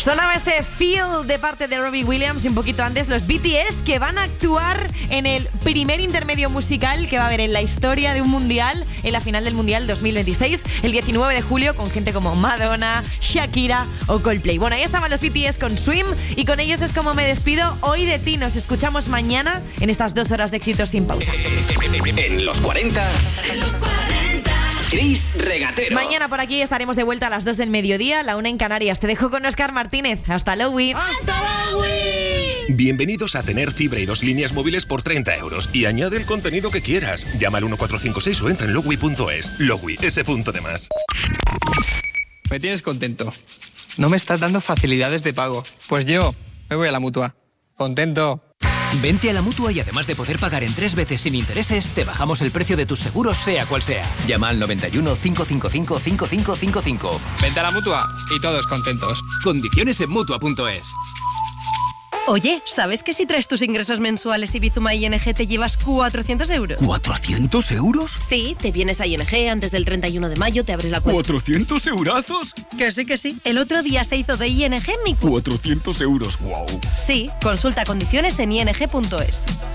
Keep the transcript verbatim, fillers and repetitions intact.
Sonaba este Feel de parte de Robbie Williams y un poquito antes los B T S, que van a actuar en el primer intermedio musical que va a haber en la historia de un mundial, en la final del Mundial dos mil veintiséis, el diecinueve de julio, con gente como Madonna, Shakira o Coldplay. Bueno, ahí estaban los B T S con Swim y con ellos es como me despido hoy de ti. Nos escuchamos mañana en estas dos horas de éxitos sin pausa. En los cuarenta, en los cuarenta, Chris Regatero. Mañana por aquí estaremos de vuelta a las dos del mediodía, la una en Canarias. Te dejo con Óscar Martínez. Hasta luego. ¡Hasta luego! Bienvenidos a tener fibra y dos líneas móviles por treinta euros y añade el contenido que quieras. Llama al uno cuatro cinco seis o entra en lowi punto es. Lowi, ese punto de más. Me tienes contento. No me estás dando facilidades de pago. Pues yo me voy a la Mutua. Contento. Vente a la Mutua y además de poder pagar en tres veces sin intereses, te bajamos el precio de tus seguros sea cual sea. Llama al noventa y uno, cinco cinco cinco, cinco cinco cinco cinco. Vente a la Mutua y todos contentos. Condiciones en Mutua punto es. Oye, ¿sabes que si traes tus ingresos mensuales y Bizuma I N G te llevas cuatrocientos euros? ¿cuatrocientos euros? Sí, te vienes a I N G antes del treinta y uno de mayo, te abres la cuenta. ¿cuatrocientos eurazos? Que sí, que sí. El otro día se hizo de I N G mi... cuatrocientos euros, wow. Sí, consulta condiciones en I N G punto es.